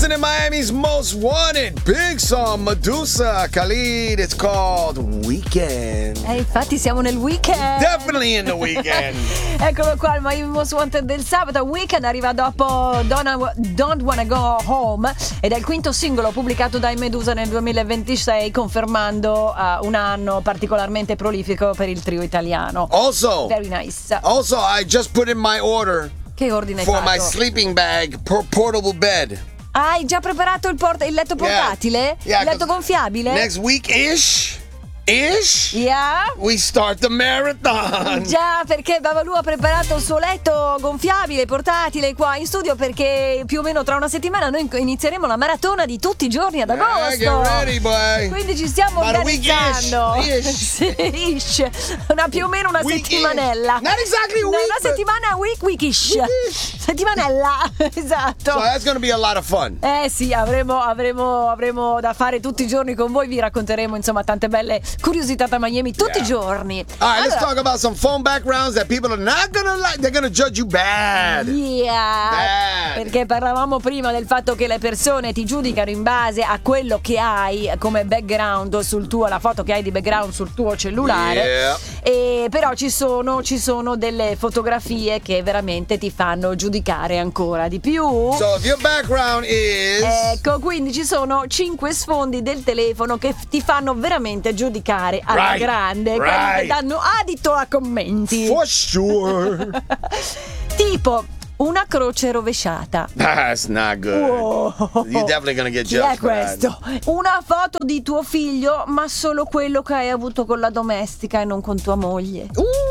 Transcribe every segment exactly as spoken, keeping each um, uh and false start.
Listening Miami's Most Wanted. Big song, Medusa, Khalid. It's called Weekend. E eh, infatti siamo nel weekend. Definitely in the weekend. Eccolo qua, il Miami Most Wanted del sabato. Weekend arriva dopo Don't, Don't Wanna Go Home ed è il quinto singolo pubblicato dai Medusa nel duemilaventisei, confermando uh, un anno particolarmente prolifico per il trio italiano. Also, very nice. Also, I just put in my order. Che ordine hai for fatto? my sleeping bag, por- portable bed. Hai già preparato il, port- il letto portatile? Yeah. Yeah, il letto gonfiabile? Next week-ish. Ish? Yeah. We start the marathon. Già, perché Babalu ha preparato il suo letto gonfiabile, portatile qua in studio, perché più o meno tra una settimana noi inizieremo la maratona di tutti i giorni ad agosto. Yeah, get ready, boy. Quindi ci stiamo About organizzando. A week-ish. Sì, ish. Una più o meno una Week-ish. settimanella. Not exactly a No, week, una but- settimana week weekish. Weekish. Settimanella. Esatto. So that's gonna be a lot of fun. Eh sì, avremo, avremo, avremo da fare tutti i giorni con voi. Vi racconteremo insomma tante belle curiosità da Miami tutti Yeah. i giorni. All right, let's Allora, talk about some phone backgrounds that people are not gonna like. They're gonna judge you bad. Yeah. Bad. Perché parlavamo prima del fatto che le persone ti giudicano in base a quello che hai come background sul tuo, la foto che hai di background sul tuo cellulare. Yeah. E però ci sono, ci sono delle fotografie che veramente ti fanno giudicare ancora di più. So if your background is Ecco, quindi ci sono cinque sfondi del telefono che f- ti fanno veramente giudicare alla Right, grande, quelli right. che danno adito a commenti. for sure. Tipo una croce rovesciata. That's not good. Wow. You're definitely gonna get Chi judged è for that. questo? Una foto di tuo figlio, ma solo quello che hai avuto con la domestica e non con tua moglie.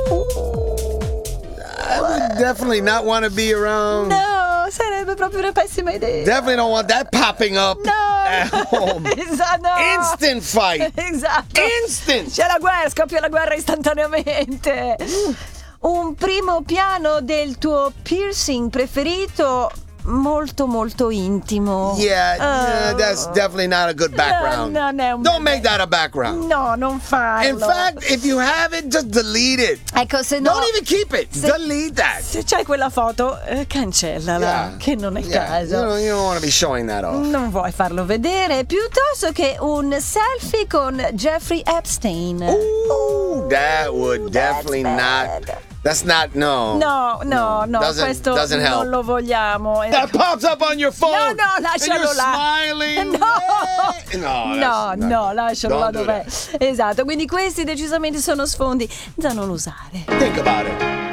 I would definitely not want to be around. No, sarebbe proprio una pessima idea. Definitely don't want that popping up No. at home. Esatto. Instant fight. Esatto. Instant. C'è la guerra, scoppia la guerra istantaneamente. Un primo piano del tuo piercing preferito, molto molto intimo. Yeah, yeah, Oh. that's definitely not a good background. No, non è un Don't bel- make that a background. No, non farlo. In fact, if you have it, just delete it. ecco, se no, Don't even keep it. Se- delete that. se c'hai quella foto, eh, cancellala, Yeah. che non è il Yeah, caso. You don't, you don't want to be showing that off. Non vuoi farlo vedere, piuttosto che un selfie con Jeffrey Epstein. Ooh, that would That's definitely bad. not. That's not no. No, no, no, Doesn't- questo doesn't help. non lo vogliamo. That pops up on your phone. No, no, lascialo and you're là. smiling. No, Eh, no, no, that's not- no, lascialo là don't do dov'è. that. Esatto, quindi questi decisamente sono sfondi da non usare. Think about it.